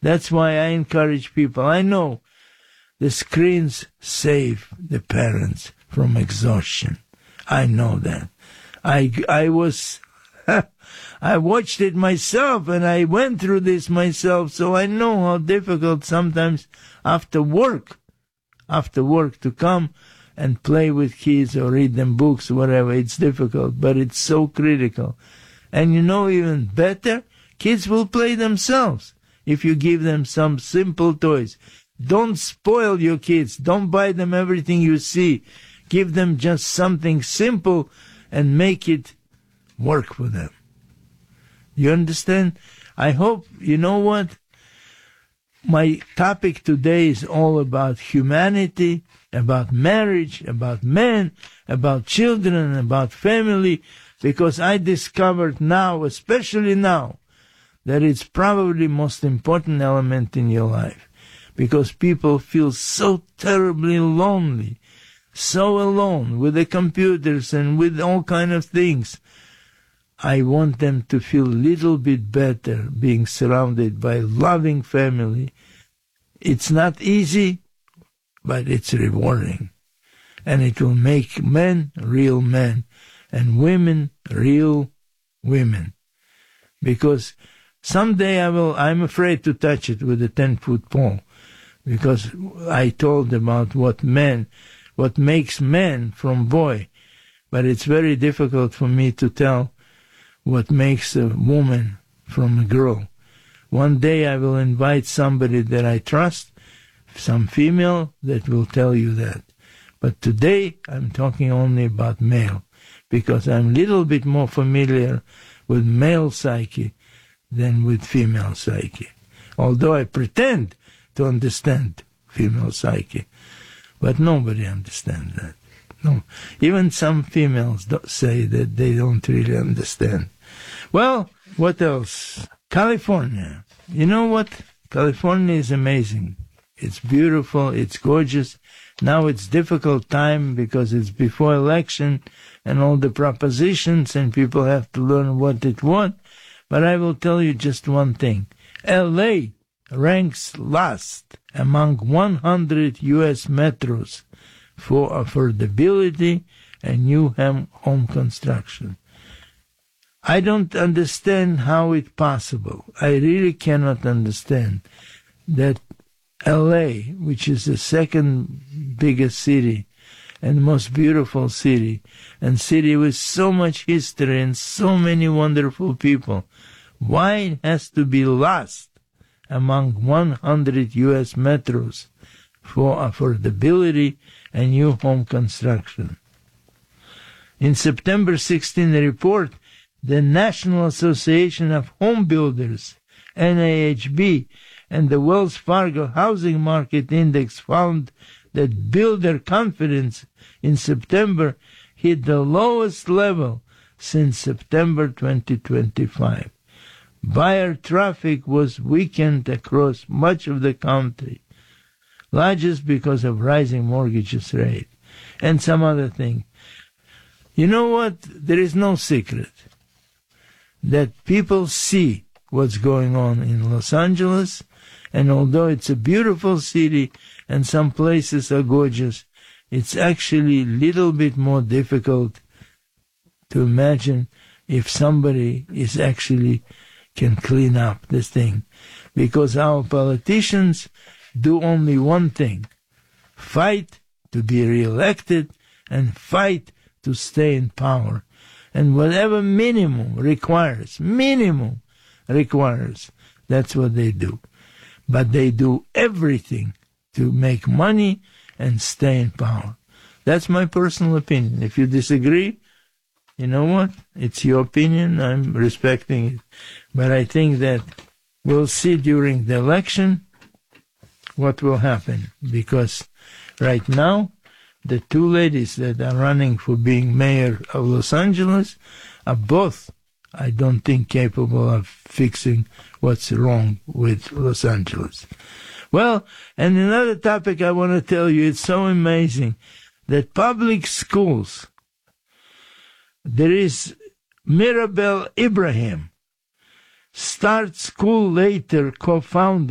That's why I encourage people. I know the screens save the parents from exhaustion. I know that. I was, I watched it myself and I went through this myself, so I know how difficult sometimes after work to come and play with kids or read them books, whatever. It's difficult, but it's so critical. And you know, even better, kids will play themselves if you give them some simple toys. Don't spoil your kids. Don't buy them everything you see. Give them just something simple and make it work for them. You understand? I hope, you know what? My topic today is all about humanity, about marriage, about men, about children, about family, because I discovered now, especially now, that it's probably the most important element in your life, because people feel so terribly lonely, so alone with the computers and with all kind of things. I want them to feel a little bit better being surrounded by loving family. It's not easy, but it's rewarding. And it will make men real men and women real women. Because someday I'm afraid to touch it with a 10-foot pole. Because I told about what makes men from boy. But it's very difficult for me to tell what makes a woman from a girl. One day I will invite somebody that I trust, some female, that will tell you that. But today I'm talking only about male, because I'm a little bit more familiar with male psyche than with female psyche. Although I pretend to understand female psyche. But nobody understands that. No, even some females say that they don't really understand. Well, what else? California. You know what? California is amazing. It's beautiful. It's gorgeous. Now it's difficult time because it's before election and all the propositions and people have to learn what it was. But I will tell you just one thing. L.A. ranks last among 100 U.S. metros for affordability and new home construction. I don't understand how it's possible. I really cannot understand that L.A., which is the second biggest city and most beautiful city, and city with so much history and so many wonderful people, why it has to be last among 100 U.S. metros for affordability and new home construction. In September 16 report, the National Association of Home Builders, NAHB, and the Wells Fargo Housing Market Index found that builder confidence in September hit the lowest level since September 2025. Buyer traffic was weakened across much of the country, largest because of rising mortgages rate and some other thing. You know what? There is no secret that people see what's going on in Los Angeles, and although it's a beautiful city and some places are gorgeous, it's actually a little bit more difficult to imagine if somebody is actually can clean up this thing, because our politicians do only one thing: fight to be reelected and fight to stay in power. And whatever minimum requires, that's what they do. But they do everything to make money and stay in power. That's my personal opinion. If you disagree, you know what? It's your opinion. I'm respecting it. But I think that we'll see during the election what will happen. Because right now, the two ladies that are running for being mayor of Los Angeles are both, I don't think, capable of fixing what's wrong with Los Angeles. Well, and another topic I want to tell you, it's so amazing that public schools, there is Mirabel Ibrahim, Start School Later co-founder